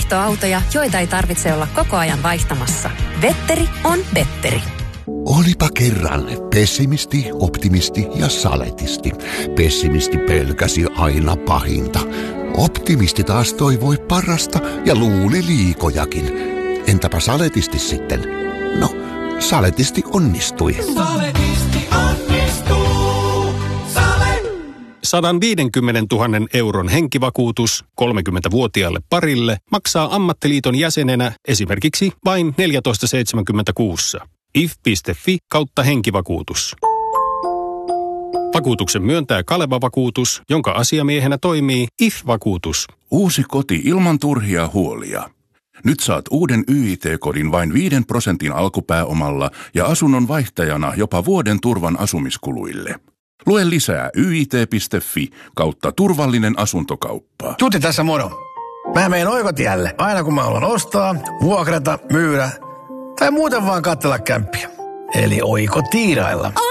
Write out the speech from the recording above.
vaihtoautoja, joita ei tarvitse olla koko ajan vaihtamassa. Vetteri on Vetteri. Olipa kerran pessimisti, optimisti ja saletisti. Pessimisti pelkäsi aina pahinta. Optimisti taas toivoi parasta ja luuli liikojakin. Entäpä saletisti sitten? No, saletisti onnistui. Saletisti onnistuu. Sale. 150 000 euron henkivakuutus 30-vuotiaalle parille maksaa ammattiliiton jäsenenä esimerkiksi vain 14,76. if.fi/henkivakuutus. Vakuutuksen myöntää Kaleva Vakuutus, jonka asiamiehenä toimii IF-vakuutus. Uusi koti ilman turhia huolia. Nyt saat uuden YIT-kodin vain 5% alkupääomalla ja asunnon vaihtajana jopa vuoden turvan asumiskuluille. Lue lisää yit.fi/turvallinen asuntokauppa. Tuti tässä moro. Mä menen Oikotielle aina kun mä haluan ostaa, vuokrata, myydä tai muuten vaan katsella kämppiä. Eli Oikotiirailla.